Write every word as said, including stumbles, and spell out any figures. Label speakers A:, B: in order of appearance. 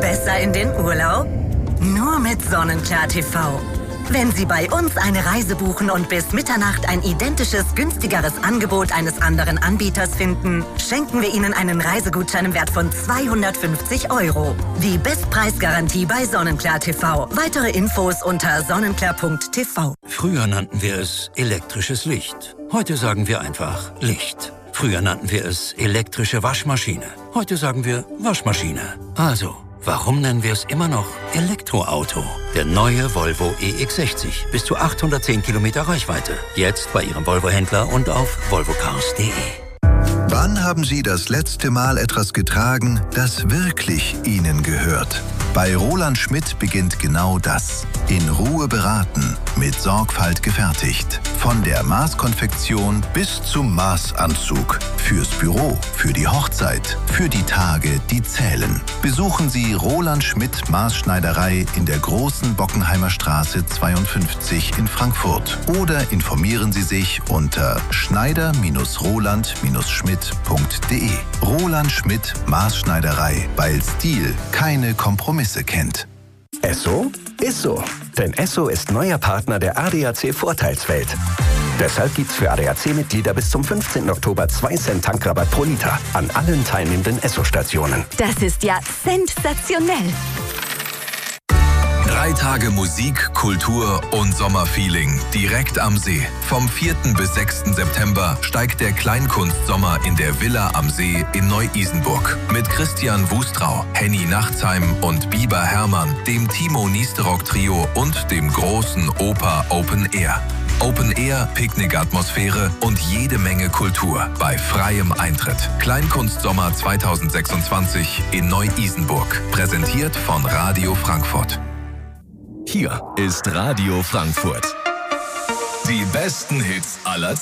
A: Besser in den Urlaub? Nur mit Sonnenklar T V. Wenn Sie bei uns eine Reise buchen und bis Mitternacht ein identisches, günstigeres Angebot eines anderen Anbieters finden, schenken wir Ihnen einen Reisegutschein im Wert von zweihundertfünfzig Euro. Die Bestpreisgarantie bei Sonnenklar T V. Weitere Infos unter sonnenklar punkt t v.
B: Früher nannten wir es elektrisches Licht. Heute sagen wir einfach Licht. Früher nannten wir es elektrische Waschmaschine. Heute sagen wir Waschmaschine. Also, warum nennen wir es immer noch Elektroauto? Der neue Volvo E X sechzig. Bis zu achthundertzehn Kilometer Reichweite. Jetzt bei Ihrem Volvo-Händler und auf volvo cars punkt de.
C: Wann haben Sie das letzte Mal etwas getragen, das wirklich Ihnen gehört? Bei Roland Schmidt beginnt genau das. In Ruhe beraten, mit Sorgfalt gefertigt. Von der Maßkonfektion bis zum Maßanzug. Fürs Büro, für die Hochzeit, für die Tage, die zählen. Besuchen Sie Roland Schmidt Maßschneiderei in der Großen Bockenheimer Straße zweiundfünfzig in Frankfurt. Oder informieren Sie sich unter schneider roland schmidt punkt de. Roland Schmidt Maßschneiderei, weil Stil keine Kompromisse kennt.
D: Esso ist so. Denn Esso ist neuer Partner der A D A C-Vorteilswelt. Deshalb gibt's für A D A C-Mitglieder bis zum fünfzehnten Oktober zwei Cent Tankrabatt pro Liter an allen teilnehmenden Esso-Stationen.
E: Das ist ja sensationell.
F: Drei Tage Musik, Kultur und Sommerfeeling direkt am See. Vom vierten bis sechsten September steigt der Kleinkunstsommer in der Villa am See in Neu-Isenburg. Mit Christian Wustrau, Henny Nachtsheim und Biber Hermann, dem Timo Niesterok Trio und dem großen Oper Open Air. Open Air, Picknick-Atmosphäre und jede Menge Kultur bei freiem Eintritt. Kleinkunstsommer zweitausendsechsundzwanzig in Neu-Isenburg. Präsentiert von Radio Frankfurt.
G: Hier ist Radio Frankfurt. Die besten Hits aller Zeiten.